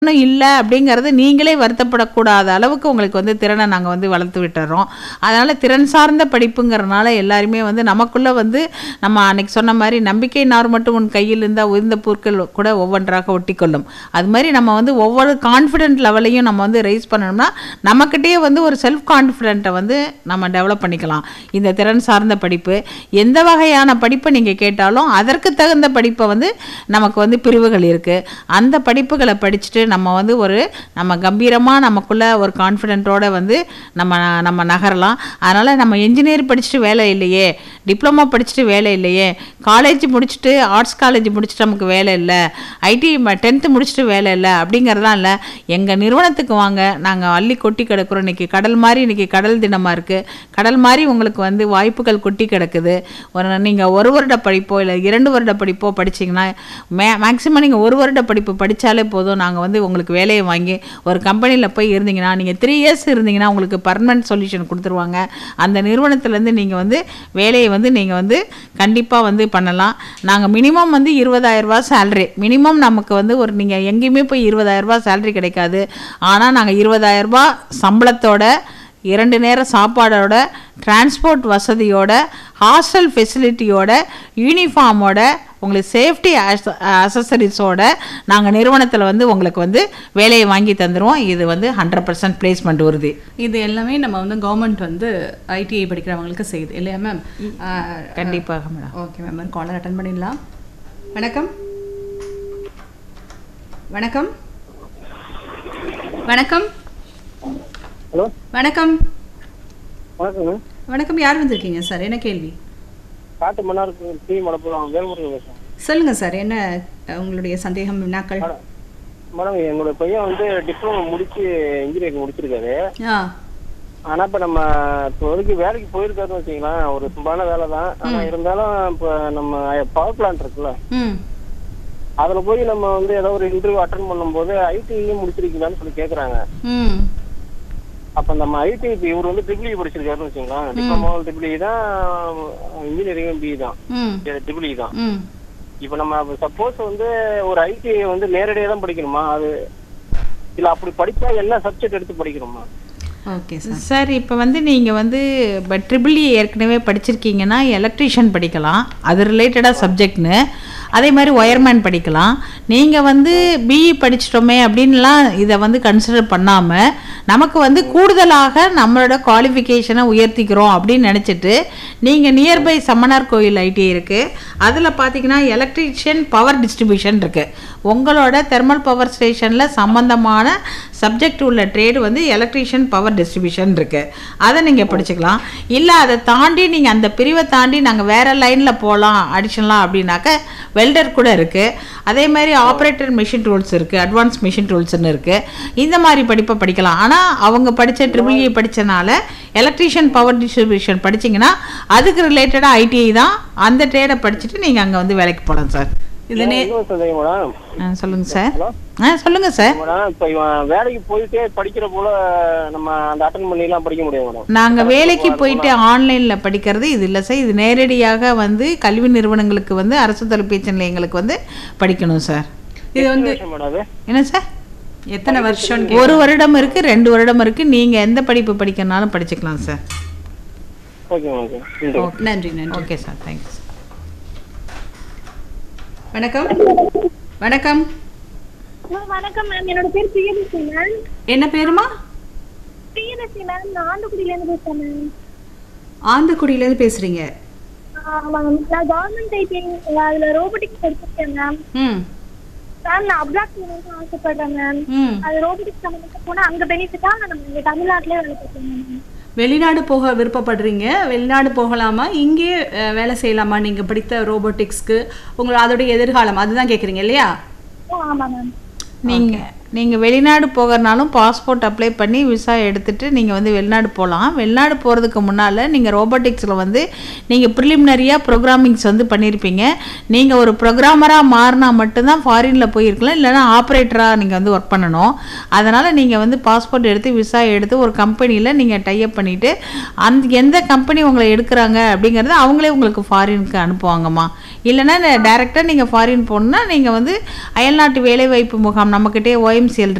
இல்ல அப்படிங்கிறது நீங்களே வருத்தப்படக்கூடாத அளவுக்கு உங்களுக்கு வந்து திறனை நாங்க வந்து வளர்த்து விட்டுறோம். அதனால திறன் சார்ந்த படிப்புங்கிறனால எல்லாருமே வந்து நமக்குள்ள வந்து நம்ம அன்னைக்கு சொன்ன மாரி நம்பிக்கை நார் மட்டும் உன் கையில் இருந்தா உதிர்ந்த புற்கள் கூட ஒவ்வொன்றாக ஒட்டிக்கொள்ளும். அது மாரி நம்ம வந்து ஒவ்வொரு கான்ஃபிடென்ட் லெவலையும் நம்ம வந்து ரைஸ் பண்ணணும்னா நமக்கிட்டயே வந்து ஒரு செல்ஃப் கான்ஃபிடென்ட்டை வந்து நம்ம டெவலப் பண்ணிக்கலாம். இந்த திறன் சார்ந்த படிப்பு எந்த வகையான படிப்பை நீங்க கேட்டாலும் அதற்கு தகுந்த படிப்பை வந்து நமக்கு வந்து பிரிவுகள் இருக்கு. அந்த படிப்புகளை படிச்சுட்டு நம்ம வந்து நம்ம கம்பீரமா நமக்குள்ள ஒரு கான்ஃபிடென்ட்டோட வந்து நம்ம நகரலாம். அதனால நம்ம இன்ஜினியர் படிச்சுட்டு வேலை இல்லையே, டிப்ளமோ படிச்சுட்டு வேலை இல்லையே, காலேஜ் முடிச்சுட்டு ஆர்ட்ஸ் காலேஜ் முடிச்சுட்டு நமக்கு வேலை இல்லை, ஐடி 10th முடிச்சுட்டு வேலை இல்லை அப்படிங்கிறதெல்லாம் இல்லை. எங்கள் நிறுவனத்துக்கு வாங்க, நாங்கள் அள்ளி கொட்டி கிடக்குறோம். இன்னைக்கு கடல் மாதிரி, இன்னைக்கு கடல் தினமாக இருக்குது. கடல் மாதிரி உங்களுக்கு வந்து வாய்ப்புகள் கொட்டி கிடக்குது. நீங்கள் 1 வருட படிப்போ இல்லை 2 வருட படிப்போ படிச்சிங்கன்னா மேக்ஸிமம் நீங்கள் 1 வருட படிப்பு படித்தாலே போதும். நாங்கள் வந்து உங்களுக்கு வேலையை வாங்கி ஒரு கம்பெனியில் போய் இருந்தீங்கன்னா நீங்கள் 3 இயர்ஸ் இருந்தீங்கன்னா உங்களுக்கு பர்மனன்ட் சொல்யூஷன் கொடுத்துருவாங்க. அந்த நிறுவனத்துலேருந்து நீங்கள் வந்து வேலையை வந்து நீங்கள் வந்து கண்டிப்பாக வந்து பண்ணலாம். நாங்கள் மினிமம் வந்து 20,000 ரூபா சேலரி மினிமம். நமக்கு வந்து நீங்கள் எங்கேயுமே போய் 20,000 ரூபா சேலரி கிடைக்காது. ஆனால் நாங்கள் 20,000 ரூபா சம்பளத்தோட 2 நேரம் சாப்பாடோட, டிரான்ஸ்போர்ட் வசதியோட, ஹாஸ்டல் ஃபெசிலிட்டியோட, யூனிஃபார்மோட, உங்களுக்கு சேஃப்டி அசசரிஸோட நாங்கள் நிறுவனத்தில் வந்து உங்களுக்கு வந்து வேலையை வாங்கி தந்துடுவோம். இது வந்து 100% பிளேஸ்மெண்ட் உறுதி. இது எல்லாமே நம்ம வந்து கவர்மெண்ட் வந்து ஐடிஐ படிக்கிறவங்களுக்கு செய்யுது இல்லையா மேம்? கண்டிப்பாக madam. Okay ma'am, collar attend பண்ணிடலாம். வணக்கம் வணக்கம் வணக்கம் ஹலோ வணக்கம் வணக்கங்க. வணக்கம், யார் வந்திருக்கீங்க சார்? என்ன கேள்வி? காட்டு மன்னார் டி மலப்புரம் வேல்முருகன் பேசுகிறேன். சொல்லுங்க சார், என்ன உங்களுடைய சந்தேகம் வினாக்கள்? மேடம், என்னோட பையன் வந்து டிப்ளமோ முடிச்சு இன்ஜினியரிங் முடிச்சிருக்காரு. ஆனால் இப்போ நம்ம இப்போ வரைக்கும் வேலைக்கு போயிருக்காருன்னு வச்சிங்களேன். ஒரு சும்பான வேலை தான். ஆனால் இருந்தாலும் இப்போ நம்ம பவர் பிளான்ட் இருக்குல்ல, அதில் போய் நம்ம வந்து ஏதோ ஒரு இன்டர்வியூ அட்டன் பண்ணும்போது ஐடியும் முடிச்சிருக்கீங்களான்னு சொல்லி கேட்குறாங்க. அப்போ நம்ம ஐடி இப்போ இவர் வந்து ட்ரிபிள் படிச்சிருக்காருன்னு வச்சுங்களேன். டிப்ளமோ ட்ரிபிள் தான், இன்ஜினியரிங் பி தான், ட்ரிபிள் தான். இப்போ நம்ம சப்போஸ் வந்து ஒரு ஐடி வந்து நேரடியாக தான் படிக்கணுமா? அது இல்லை அப்படி படித்தா என்ன சப்ஜெக்ட் எடுத்து படிக்கணுமா? ஓகே சார், இப்போ வந்து நீங்கள் வந்து ட்ரிபிள் ஏற்கனவே படிச்சிருக்கீங்கன்னா எலக்ட்ரீஷியன் படிக்கலாம், அது ரிலேட்டடாக சப்ஜெக்ட்னு. அதே மாதிரி ஒயர்மேன் படிக்கலாம். நீங்கள் வந்து பிஇ படிச்சிட்டோமே அப்படின்லாம் இதை வந்து கன்சிடர் பண்ணாமல் நமக்கு வந்து கூடுதலாக நம்மளோட குவாலிஃபிகேஷனை உயர்த்திக்கிறோம் அப்படின்னு நினச்சிட்டு நீங்கள் நியர்பை சம்மனார் கோயில் ஐடி இருக்குது, அதில் பார்த்தீங்கன்னா எலக்ட்ரீஷியன் பவர் டிஸ்ட்ரிபியூஷன் இருக்குது. உங்களோட தெர்மல் பவர் ஸ்டேஷனில் சம்மந்தமான சப்ஜெக்ட் உள்ள ட்ரேடு வந்து எலக்ட்ரீஷியன் பவர் டிஸ்ட்ரிபியூஷன் இருக்குது. அதை நீங்கள் படிச்சுக்கலாம். இல்லை அதை தாண்டி நீங்கள் அந்த பிரிவை தாண்டி நாங்கள் வேறு லைனில் போகலாம் அடிஷனலாம் அப்படின்னாக்க வெல்டர் கூட இருக்குது. அதே மாதிரி ஆப்ரேட்டர் மிஷின் டூல்ஸ் இருக்குது, அட்வான்ஸ் மிஷின் டூல்ஸ்னு இருக்குது. இந்த மாதிரி படிப்பை படிக்கலாம். ஆனால் அவங்க படித்த triple E படித்தனால electrician power distribution படிச்சிங்கன்னா அதுக்கு ரிலேட்டடாக ஐடிஐ தான். அந்த ட்ரேடை படிச்சுட்டு நீங்கள் அங்கே வந்து வேலைக்கு போகலாம் சார். சொல்லுங்க சார். சொல்லுங்க சார். இப்போ இவன் வேலைக்கு போயிட்டே படிக்கிற போல நம்ம அந்த அட்டெண்ட் பண்ணிலாம் படிக்க முடியும் மேடம்? நாங்கள் வேலைக்கு போயிட்டு ஆன்லைனில் படிக்கிறது இது இல்லை சார். இது நேரடியாக வந்து கல்வி நிறுவனங்களுக்கு வந்து அரசு தொலைபேசி நிலையங்களுக்கு வந்து படிக்கணும் சார். இது வந்து என்ன சார், எத்தனை வருஷம்? 1 வருடம் இருக்குது, 2 வருடம் இருக்குது. நீங்கள் எந்த படிப்பு படிக்கணும்னாலும் படிச்சுக்கலாம் சார். நன்றி நன்றி. Okay sir, thanks. வணக்கம் வணக்கம் வணக்கம் மேம், என்னோட பேர் பிரியதர்ஷி மேம். என்ன பேருமா? பிரியதர்ஷி மேம், நான் ஆந்தக்குடியிலேருந்து பேசுறேன் மேம். ஆந்தக்குடியிலேருந்து பேசுறீங்க? ஆமாம் மேம், நான் கவர்மெண்ட் ஐடி அதில் ரோபோட்டிக்ஸ் படிச்சிருக்கேன் மேம். மேம் நான் அப்ராட் போகணும்னு ஆசைப்படுறேன் மேம். அது ரோபோட்டிக்ஸ் சம்மந்தமாக போனால் அங்கே பெனிஃபிட்டாக நம்ம இங்கே தமிழ்நாட்டிலே வேலை பார்க்கலாம் மேம். வெளிநாடு போக விருப்பப்படுறீங்க? வெளிநாடு போகலாமா, இங்கே வேலை செய்யலாமா? நீங்கள் படித்த ரோபோட்டிக்ஸ்க்கு அதோடைய எதிர்காலம் அதுதான் கேட்குறீங்க இல்லையா? ஆமாம் மேம். நீங்கள் வெளிநாடு போகிறனாலும் பாஸ்போர்ட் அப்ளை பண்ணி விசா எடுத்துகிட்டு நீங்கள் வந்து வெளிநாடு போகலாம். வெளிநாடு போகிறதுக்கு முன்னால் நீங்கள் ரோபோட்டிக்ஸில் வந்து நீங்கள் ப்ரிலிமினரியாக ப்ரோக்ராமிங்ஸ் வந்து பண்ணியிருப்பீங்க. நீங்கள் ஒரு ப்ரோக்ராமராக மாறினா மட்டும்தான் ஃபாரினில் போயிருக்கலாம், இல்லைனா ஆப்ரேட்டராக நீங்கள் வந்து ஒர்க் பண்ணணும். அதனால் நீங்கள் வந்து பாஸ்போர்ட் எடுத்து விசா எடுத்து ஒரு கம்பெனியில் நீங்கள் டைப் பண்ணிவிட்டு எந்த கம்பெனி உங்களை எடுக்கிறாங்க அப்படிங்கிறத அவங்களே உங்களுக்கு ஃபாரினுக்கு அனுப்புவாங்கம்மா. இல்லைன்னா டைரெக்டாக நீங்கள் ஃபாரின் போகணுன்னா நீங்கள் வந்து அயல்நாட்டு வேலைவாய்ப்பு முகாம் நம்மக்கிட்டே OMCL